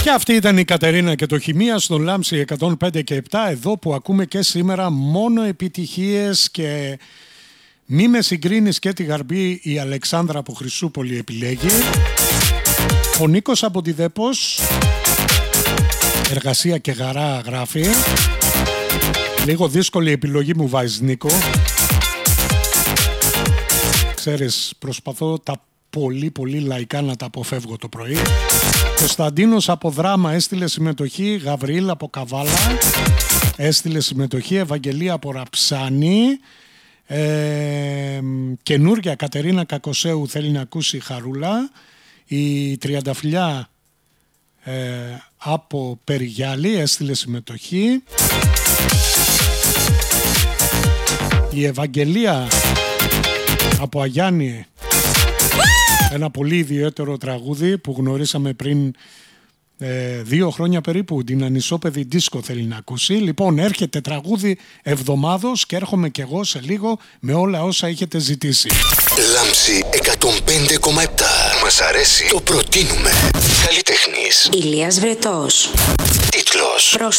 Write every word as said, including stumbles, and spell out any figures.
Και αυτή ήταν η Κατερίνα και το Χημεία στον Λάμψη εκατόν πέντε και επτά, εδώ που ακούμε και σήμερα μόνο επιτυχίες. Και μη με συγκρίνεις και τη Γαρμπή, η Αλεξάνδρα από Χρυσούπολη επιλέγει. Ο Νίκος από τη Δέπος, εργασία και γαρά γράφει. Λίγο δύσκολη επιλογή μου βάζεις, Νίκο. Ξέρεις, προσπαθώ τα πολύ πολύ λαϊκά να τα αποφεύγω το πρωί. Κωνσταντίνος από Δράμα έστειλε συμμετοχή. Γαβρίλ από Καβάλα έστειλε συμμετοχή. Ευαγγελία από Ραψάνη. ε, Καινούρια Κατερίνα Κακοσέου θέλει να ακούσει Χαρούλα. Η Τριανταφυλιά ε, από Περιγιάλη έστειλε συμμετοχή. Η Ευαγγελία από Αγιάννη, ένα πολύ ιδιαίτερο τραγούδι που γνωρίσαμε πριν ε, δύο χρόνια περίπου, την Ανισόπεδη Δίσκο θέλει να ακούσει. Λοιπόν, έρχεται τραγούδι εβδομάδος και έρχομαι κι εγώ σε λίγο με όλα όσα έχετε ζητήσει. Λάμψη εκατόν πέντε κόμμα επτά. Μας αρέσει, το προτείνουμε. Καλλιτέχνης Ηλίας Βρετός. Τίτλος Προς